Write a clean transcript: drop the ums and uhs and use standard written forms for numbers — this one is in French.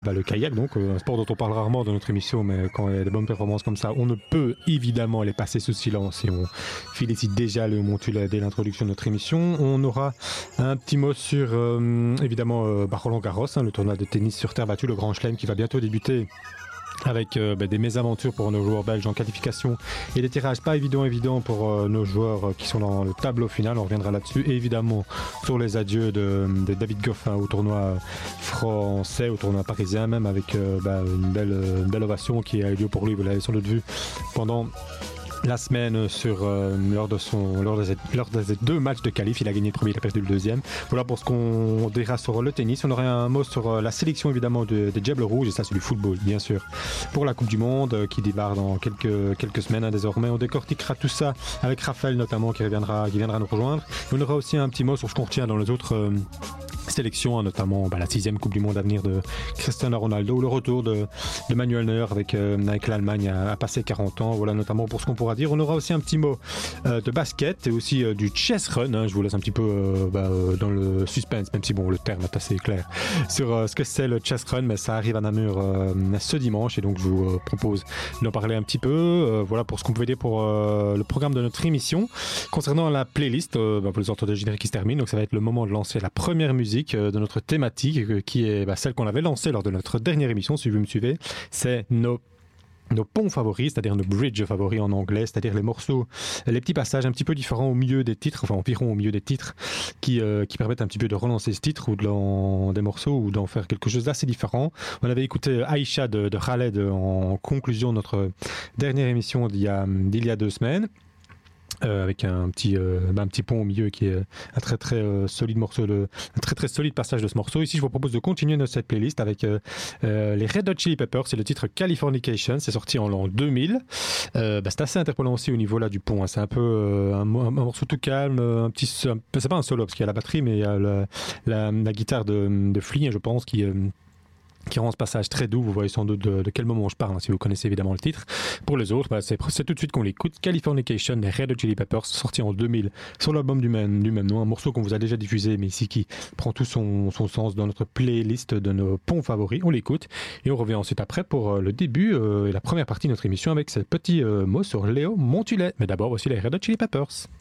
le kayak, donc un sport dont on parle rarement dans notre émission, mais quand il y a des bonnes performances comme ça, on ne peut évidemment les passer sous silence et on félicite déjà Léo Montulet dès l'introduction de notre émission. On aura un petit mot sur évidemment Roland Garros, le tournoi de tennis sur terre battue, le Grand Chelem qui va bientôt débuter avec des mésaventures pour nos joueurs belges en qualification et des tirages pas évidents pour nos joueurs qui sont dans le tableau final. On reviendra là-dessus et évidemment sur les adieux de David Goff au tournoi français, au tournoi parisien même, avec une belle ovation qui a eu lieu pour lui, vous l'avez sans doute vu pendant la semaine lors de ces 2 matchs de qualif. Il a gagné le premier, il a perdu le deuxième. Voilà pour ce qu'on dira sur le tennis. On aurait un mot sur la sélection évidemment des Diables Rouges, et ça c'est du football bien sûr, pour la Coupe du Monde qui débarque dans quelques semaines désormais. On décortiquera tout ça avec Raphaël notamment qui viendra nous rejoindre. On aura aussi un petit mot sur ce qu'on retient dans les autres sélection, notamment la 6e Coupe du Monde à venir de Cristiano Ronaldo, le retour de Manuel Neuer avec l'Allemagne à passer 40 ans, voilà notamment pour ce qu'on pourra dire. On aura aussi un petit mot de basket et aussi du chess run, je vous laisse un petit peu dans le suspense, même si le terme est assez clair sur ce que c'est le chess run, mais ça arrive à Namur ce dimanche et donc je vous propose d'en parler un petit peu. Voilà pour ce qu'on pouvait dire pour le programme de notre émission. Concernant la playlist, vous les entendez, le générique qui se termine, donc ça va être le moment de lancer la première musique de notre thématique qui est celle qu'on avait lancée lors de notre dernière émission, si vous me suivez. C'est nos ponts favoris, c'est-à-dire nos bridges favoris en anglais, c'est-à-dire les morceaux, les petits passages un petit peu différents au milieu des titres, enfin environ au milieu des titres, qui permettent un petit peu de relancer ce titre ou des morceaux ou d'en faire quelque chose d'assez différent. On avait écouté Aïcha de Khaled en conclusion de notre dernière émission d'il y a 2 semaines. Avec un petit pont au milieu qui est un très très solide morceau, un très très solide passage de ce morceau. Ici je vous propose de continuer cette playlist avec les Red Hot Chili Peppers. C'est le titre Californication, c'est sorti en l'an 2000. C'est assez interpellant aussi au niveau là du pont, c'est un peu un morceau tout calme, c'est pas un solo parce qu'il y a la batterie, mais il y a la guitare de Flea, je pense, qui rend ce passage très doux. Vous voyez sans doute de quel moment je parle, si vous connaissez évidemment le titre. Pour les autres, c'est tout de suite qu'on l'écoute. Californication des Red Hot Chili Peppers, sorti en 2000 sur l'album du même nom, un morceau qu'on vous a déjà diffusé mais ici qui prend tout son sens dans notre playlist de nos ponts favoris. On l'écoute et on revient ensuite après pour le début et la première partie de notre émission avec ce petit mot sur Léo Montulet, mais d'abord aussi les Red Hot Chili Peppers.